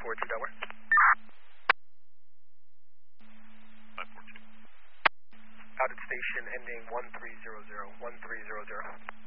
542 Delaware. 542. Out at station ending 1300, 1300.